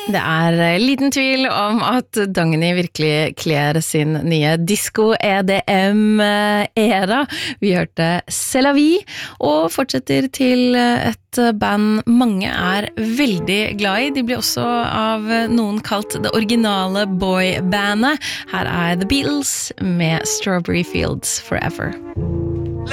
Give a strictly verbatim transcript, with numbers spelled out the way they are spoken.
Det er liten tvil om at Dagny virkelig kler sin nye disco-E D M-era. Vi hørte C'est la vie, og fortsetter til et band mange er veldig glad i. De blir også av noen kalt det originale boy-bandet. Her er The Beatles med Strawberry Fields Forever.